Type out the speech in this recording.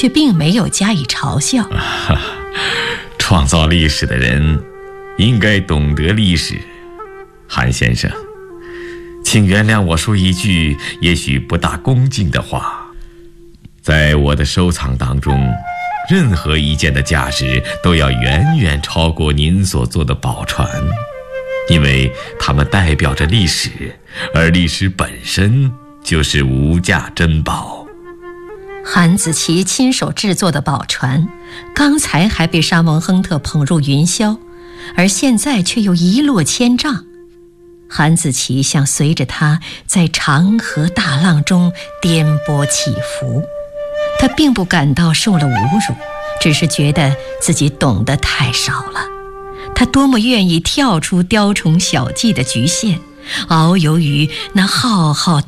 却并没有加以嘲笑。 创造历史的人应该懂得历史。韩先生，请原谅我说一句也许不大恭敬的话，在我的收藏当中，任何一件的价值都要远远超过您所做的宝船，因为它们代表着历史，而历史本身就是无价珍宝。 韩子奇亲手制作的宝船，刚才还被沙蒙亨特捧入云霄，而现在却又一落千丈。韩子奇像随着他在长河大浪中颠簸起伏，他并不感到受了侮辱，只是觉得自己懂得太少了。他多么愿意跳出雕虫小技的局限，遨游于那浩浩